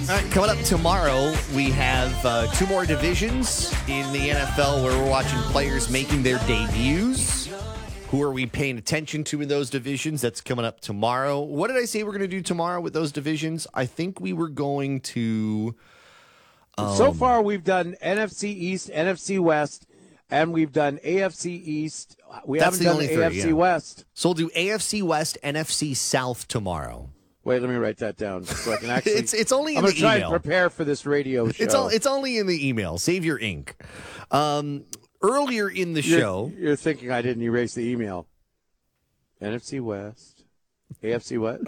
All right, coming up tomorrow, we have two more divisions in the NFL where we're watching players making their debuts. Who are we paying attention to in those divisions? That's coming up tomorrow. What did I say we're going to do tomorrow with those divisions? I think we were going to... So far, we've done NFC East, NFC West, and we've done AFC East. We haven't done the AFC West. So we'll do AFC West, NFC South tomorrow. Wait, let me write that down so I can actually. it's only in the email. I'm going to try and prepare for this radio show. It's only in the email. Save your ink. Earlier in the show, you're thinking I didn't erase the email. NFC West, AFC what?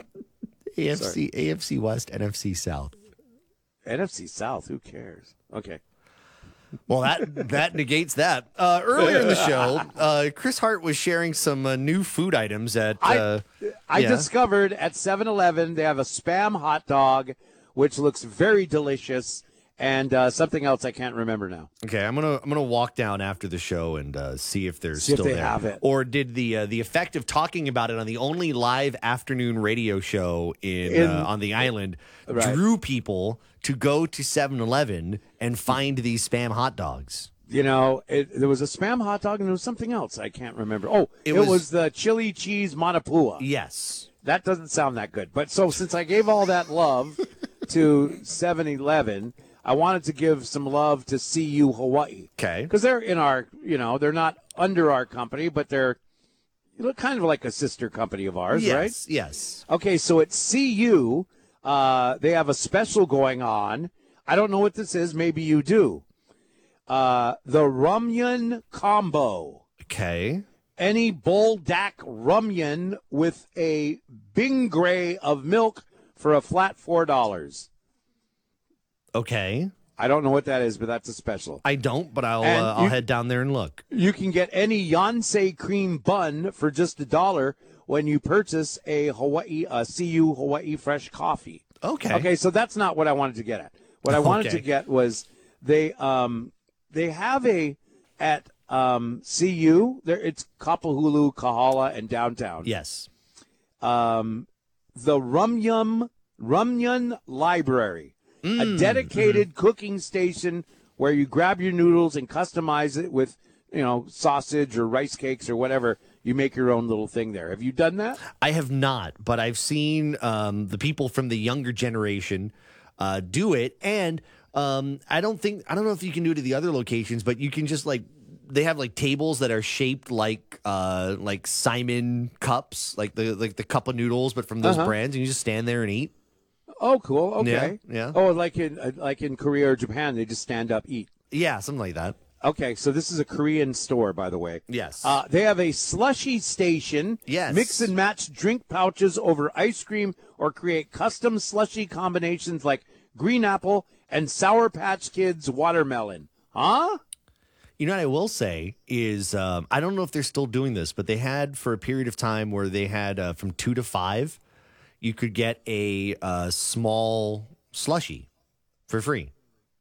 AFC West, NFC South. NFC South. Who cares? Okay. Well, that negates that. Earlier in the show, Chris Hart was sharing some new food items at. I discovered at 7-Eleven they have a Spam hot dog, which looks very delicious, and something else I can't remember now. Okay, I'm gonna walk down after the show and see if there's still they there. have it. Or did the effect of talking about it on the only live afternoon radio show on the island drew people to go to 7-Eleven and find these Spam hot dogs? You know, there was a Spam hot dog and there was something else I can't remember. Oh, it was the chili cheese Manapua. Yes. That doesn't sound that good. But so since I gave all that love to 7-Eleven, I wanted to give some love to CU Hawaii. Okay. Because they're in our, they're not under our company, but they're kind of like a sister company of ours, right? Yes. Okay, so at CU, they have a special going on. I don't know what this is. Maybe you do. The Rumyan Combo. Okay. Any Boldak Rumyan with a Bingray of milk for a flat $4. Okay. I don't know what that is, but that's a special. I don't, but I'll head down there and look. You can get any Yonsei cream bun for just $1 when you purchase a CU Hawaii fresh coffee. Okay. Okay, so that's not what I wanted to get at. What I wanted to get was they have at CU there. It's Kapahulu, Kahala, and downtown. Yes. The Rumyan Library, a dedicated cooking station where you grab your noodles and customize it with sausage or rice cakes or whatever. You make your own little thing there. Have you done that? I have not, but I've seen the people from the younger generation do it, and I don't know if you can do it at the other locations, but you can just they have tables that are shaped like Simon cups, like the cup of noodles, but from those brands, and you just stand there and eat. Oh, cool. Okay. Yeah. Oh, like in Korea or Japan, they just stand up, eat. Yeah, something like that. Okay, so this is a Korean store, by the way. Yes. They have a slushy station. Yes. Mix and match drink pouches over ice cream or create custom slushy combinations like green apple and Sour Patch Kids watermelon. Huh? You know what I will say is I don't know if they're still doing this, but they had for a period of time where they had from 2 to 5, you could get a small slushy for free.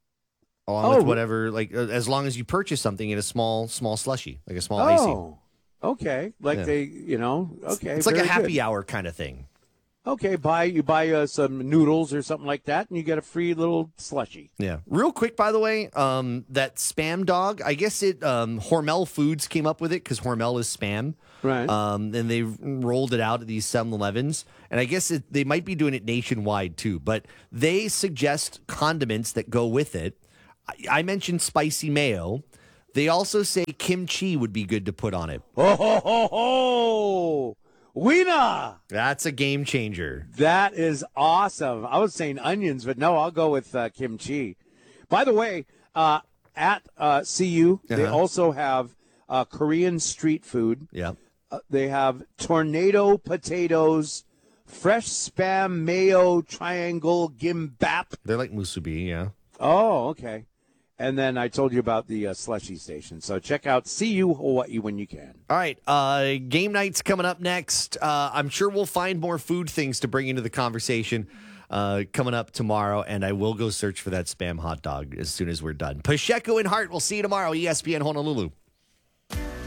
Along with whatever, as long as you purchase something in a small slushy, like a small icy. Oh, okay. Okay. It's like a happy hour kind of thing. Okay, you buy some noodles or something like that, and you get a free little slushy. Yeah. Real quick, by the way, that Spam dog, I guess Hormel Foods came up with it because Hormel is Spam. Right. And they rolled it out at these 7-Elevens. And I guess they might be doing it nationwide, too. But they suggest condiments that go with it. I mentioned spicy mayo. They also say kimchi would be good to put on it. Ho, ho, ho, ho! Weena! That's a game changer. That is awesome. I was saying onions, but no, I'll go with kimchi. By the way, at CU, they also have Korean street food. Yeah. They have tornado potatoes, fresh Spam mayo triangle gimbap. They're like musubi, yeah. Oh, okay. And then I told you about the slushy station. So check out CU Hawaii when you can. All right. Game night's coming up next. I'm sure we'll find more food things to bring into the conversation coming up tomorrow. And I will go search for that Spam hot dog as soon as we're done. Pacheco and Hart, we'll see you tomorrow. ESPN Honolulu.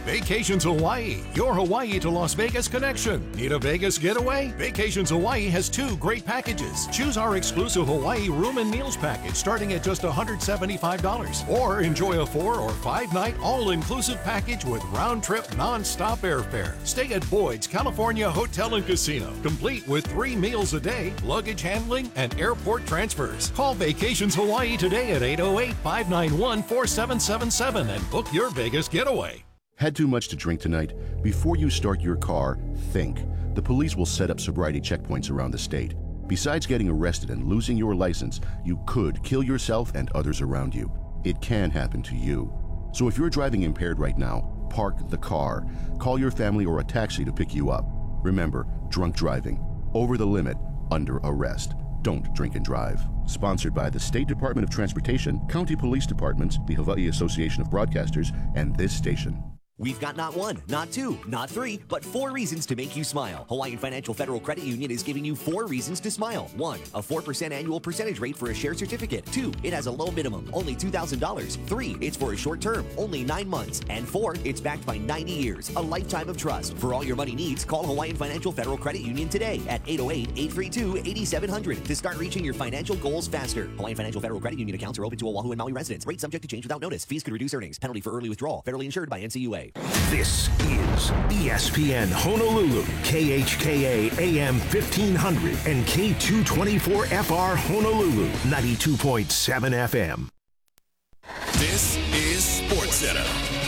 Vacations Hawaii, your Hawaii to Las Vegas connection. Need a Vegas getaway? Vacations Hawaii has 2 great packages. Choose our exclusive Hawaii room and meals package starting at just $175. Or enjoy a 4 or 5 night all-inclusive package with round-trip non-stop airfare. Stay at Boyd's California Hotel and Casino, complete with 3 meals a day, luggage handling, and airport transfers. Call Vacations Hawaii today at 808-591-4777 and book your Vegas getaway. Had too much to drink tonight? Before you start your car, think. The police will set up sobriety checkpoints around the state. Besides getting arrested and losing your license, you could kill yourself and others around you. It can happen to you. So if you're driving impaired right now, park the car. Call your family or a taxi to pick you up. Remember, drunk driving, over the limit, under arrest. Don't drink and drive. Sponsored by the State Department of Transportation, County Police Departments, the Hawaii Association of Broadcasters, and this station. We've got not 1, not 2, not 3, but 4 reasons to make you smile. Hawaiian Financial Federal Credit Union is giving you 4 reasons to smile. 1, a 4% annual percentage rate for a share certificate. 2, it has a low minimum, only $2,000. 3, it's for a short term, only 9 months. And 4, it's backed by 90 years, a lifetime of trust. For all your money needs, call Hawaiian Financial Federal Credit Union today at 808-832-8700 to start reaching your financial goals faster. Hawaiian Financial Federal Credit Union accounts are open to Oahu and Maui residents. Rate subject to change without notice. Fees could reduce earnings. Penalty for early withdrawal. Federally insured by NCUA. This is ESPN Honolulu, KHKA AM 1500 and K224FR Honolulu, 92.7 FM. This is SportsCenter.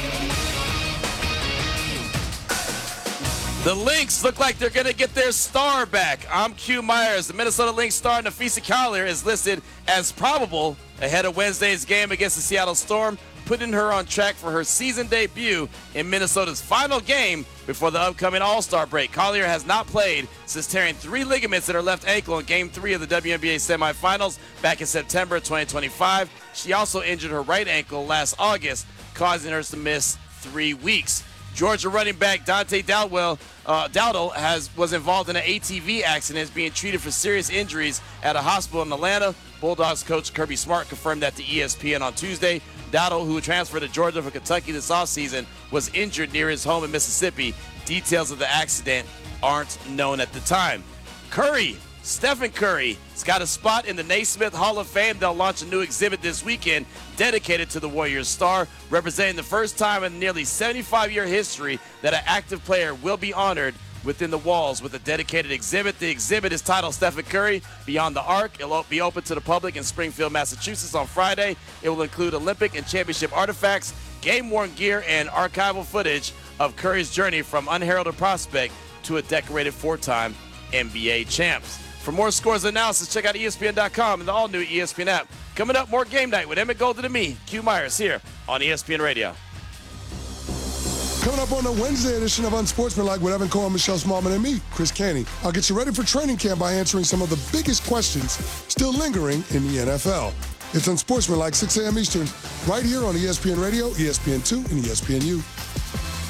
The Lynx look like they're going to get their star back. I'm Q Myers. The Minnesota Lynx star Napheesa Collier is listed as probable ahead of Wednesday's game against the Seattle Storm, putting her on track for her season debut in Minnesota's final game before the upcoming All-Star break. Collier has not played since tearing 3 ligaments in her left ankle in Game 3 of the WNBA semifinals back in September 2025. She also injured her right ankle last August, causing her to miss 3 weeks. Georgia running back Dante Dowdle was involved in an ATV accident, being treated for serious injuries at a hospital in Atlanta. Bulldogs coach Kirby Smart confirmed that to ESPN on Tuesday. Dowdle, who transferred to Georgia from Kentucky this offseason, was injured near his home in Mississippi. Details of the accident aren't known at the time. Stephen Curry has got a spot in the Naismith Hall of Fame. They'll launch a new exhibit this weekend dedicated to the Warriors star, representing the first time in nearly 75-year history that an active player will be honored within the walls with a dedicated exhibit. The exhibit is titled Stephen Curry Beyond the Arc. It'll be open to the public in Springfield, Massachusetts on Friday. It will include Olympic and championship artifacts, game-worn gear, and archival footage of Curry's journey from unheralded prospect to a decorated 4-time NBA champs. For more scores and analysis, check out ESPN.com and the all-new ESPN app. Coming up, more Game Night with Emmett Golden and me, Q Myers, here on ESPN Radio. Coming up on the Wednesday edition of Unsportsmanlike with Evan Cohen, Michelle Smallman, and me, Chris Canty. I'll get you ready for training camp by answering some of the biggest questions still lingering in the NFL. It's Unsportsmanlike, 6 a.m. Eastern, right here on ESPN Radio, ESPN2, and ESPNU.